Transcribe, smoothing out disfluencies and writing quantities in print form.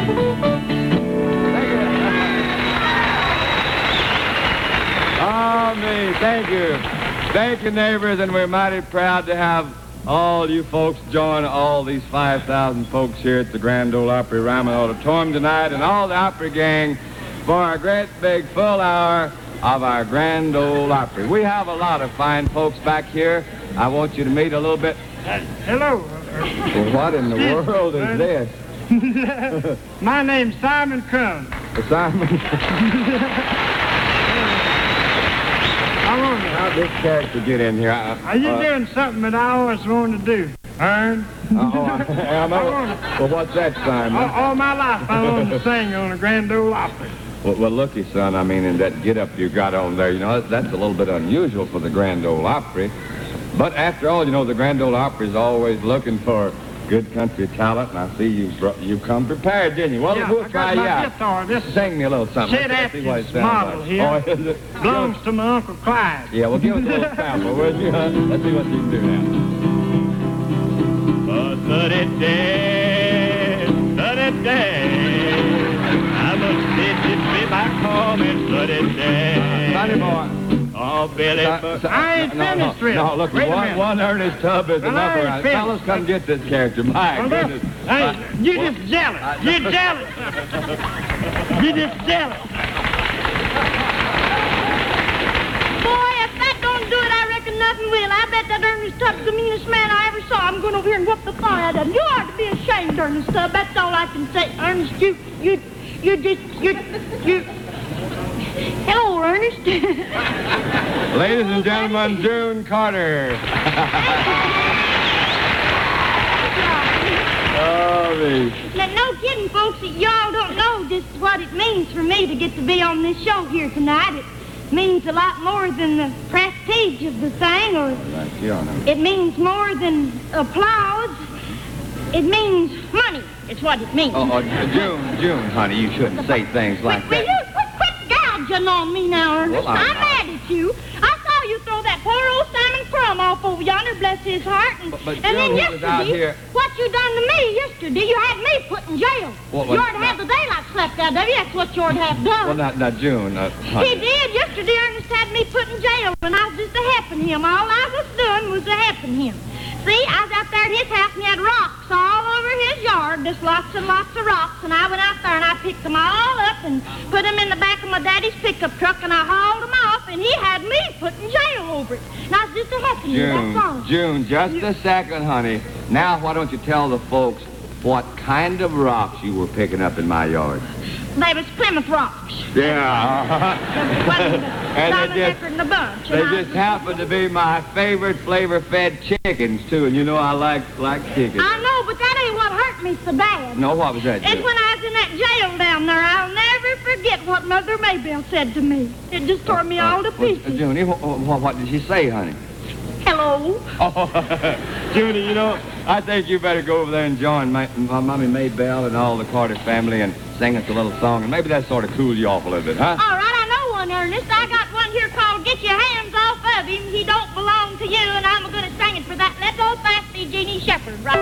Oh, me, thank you. Thank you, neighbors, and we're mighty proud to have all you folks join all these 5,000 folks here at the Grand Ole Opry Ryman Auditorium tonight and all the Opry gang for our great big full hour of our Grand Ole Opry. We have a lot of fine folks back here. I want you to meet a little bit. Hello. Well, what in the world is this? My name's Simon Crum. Simon. How'd this character get in here? Are you doing something that I always wanted to do? Earn? Well, what's that, Simon? All my life I wanted to sing on a Grand Ole Opry. Well, looky, son, I mean, in that get-up you got on there, you know, that's a little bit unusual for the Grand Ole Opry. But after all, you know, the Grand Ole Opry is always looking for good country talent, and I see you come prepared, didn't you? Well, yeah, we'll try you out. Guitar. This Sing me a little something. Sid Let's see what it Atkins sounds model like. here. Oh, is it? Belongs to my Uncle Clyde. Yeah, well, give us a little sample, will you? Let's see what you can do now. Sunny day, I must sit and be back home in sunny day. Sonny boy. Oh, Billy, I ain't finished, Rick. No, look, Wait a minute. one Ernest Tubb is Well, enough I ain't around. finished. Fellas, come get this character. My Well, goodness. Hey, you just jealous. You're jealous. You just jealous. Boy, if that don't do it, I reckon nothing will. I bet that Ernest Tubb's the meanest man I ever saw. I'm going over here and whoop the fire out of him. You ought to be ashamed, Ernest Tubb. That's all I can say. Ernest, you. Hello, Ernest. Ladies and gentlemen, June Carter. Oh, me. Now, no kidding, folks. Y'all don't know just what it means for me to get to be on this show here tonight. It means a lot more than the prestige of the thing, or it means more than applause. It means money. It's what it means. Oh, June, honey, you shouldn't say things like Will that. you quit gouging on me now, Ernest? Well, I'm mad at you. I saw you throw that poor old Simon Crum off over yonder, bless his heart. And But then June, he was out yesterday, here. what you done to me yesterday, you had me put in jail. What You was ought to have the daylight slapped out of you. That's what you ought to have done. Well, not June, He honey. did. Yesterday, Ernest had me put in jail, and I was just a-helping him. All I was doing was a-helping him. See, I was out there at his house, and he had rocks all over his yard, just lots and lots of rocks, and I went out there, and I picked them all up and put them in the back of my daddy's pickup truck, and I hauled them off, and he had me put in jail over it. And I was just a-helping him, that's all. June, just a second, honey. Now, why don't you tell the folks what kind of rocks you were picking up in my yard? They was Plymouth rocks. Yeah. Wasn't And Simon they Decker and the bunch. They and I just happen to be my favorite flavor-fed chickens, too. And you know I like chickens. I know, but that ain't what hurt me so bad. No, what was that, It's June? when I was in that jail down there. I'll never forget what Mother Maybelle said to me. It just tore me all to pieces. Junie, what did she say, honey? Hello. Oh, Junie, you know, I think you better go over there and join Mommy Maybelle and all the Carter family and sing us a little song, and maybe that sort of cools you off a little bit, huh? All right, I know one, Ernest. I got one here called Get Your Hands Off of Him. He don't belong to you, and I'm going to sing it for that little old fasty Jeannie Shepherd, right?